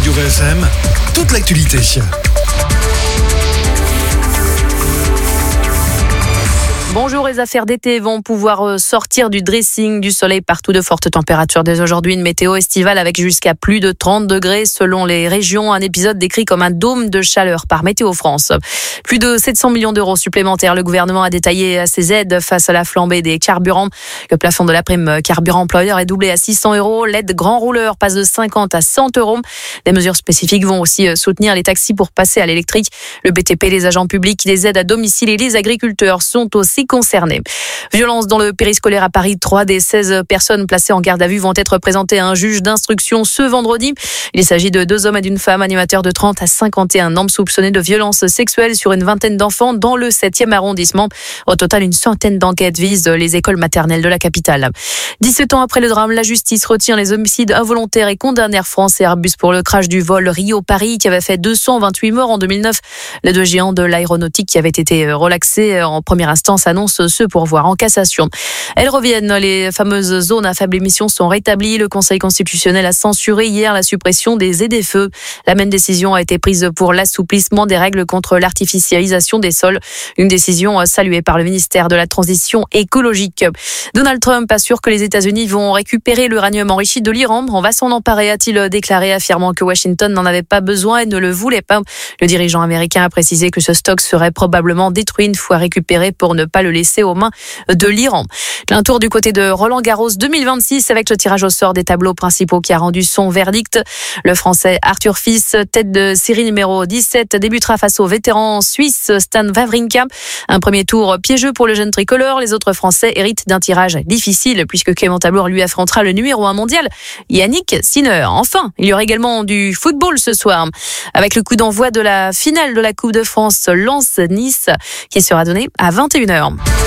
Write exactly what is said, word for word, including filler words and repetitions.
Aligure F M, toute l'actualité. Bonjour, les affaires d'été vont pouvoir sortir du dressing, du soleil partout, de fortes températures dès aujourd'hui. Une météo estivale avec jusqu'à plus de trente degrés selon les régions. Un épisode décrit comme un dôme de chaleur par Météo France. Plus de sept cents millions d'euros supplémentaires. Le gouvernement a détaillé ses aides face à la flambée des carburants. Le plafond de la prime carburant employeur est doublé à six cents euros. L'aide grand rouleur passe de cinquante à cent euros. Des mesures spécifiques vont aussi soutenir les taxis pour passer à l'électrique. Le B T P, les agents publics, les aides à domicile et les agriculteurs sont aussi concernés. Violence dans le périscolaire à Paris. Trois des seize personnes placées en garde à vue vont être présentées à un juge d'instruction ce vendredi. Il s'agit de deux hommes et d'une femme, animateurs de trente à cinquante et un ans, soupçonnés de violences sexuelles sur une vingtaine d'enfants dans le septième arrondissement. Au total, une centaine d'enquêtes visent les écoles maternelles de la capitale. dix-sept ans après le drame, la justice retient les homicides involontaires et condamne Air France et Airbus pour le crash du vol Rio-Paris qui avait fait deux cent vingt-huit morts en deux mille neuf. Les deux géants de l'aéronautique qui avaient été relaxés en première instance annoncent ce pourvoi en cassation. Elles reviennent. Les fameuses zones à faible émission sont rétablies. Le Conseil constitutionnel a censuré hier la suppression des Z D F. La même décision a été prise pour l'assouplissement des règles contre l'artificialisation des sols. Une décision saluée par le ministère de la Transition écologique. Donald Trump assure que les États-Unis vont récupérer l'uranium enrichi de l'Iran. On va s'en emparer, a-t-il déclaré, affirmant que Washington n'en avait pas besoin et ne le voulait pas. Le dirigeant américain a précisé que ce stock serait probablement détruit une fois récupéré pour ne pas le laisser aux mains de l'Iran. Un tour du côté de Roland Garros deux mille vingt-six avec le tirage au sort des tableaux principaux qui a rendu son verdict. Le Français Arthur Fils, tête de série numéro dix-sept, débutera face au vétéran suisse Stan Wawrinka. Un premier tour piégeux pour le jeune tricolore. Les autres Français héritent d'un tirage difficile puisque Clément Tabour lui affrontera le numéro un mondial, Yannick Sinner. Enfin, il y aura également du football ce soir avec le coup d'envoi de la finale de la Coupe de France Lens-Nice qui sera donné à vingt et une heures.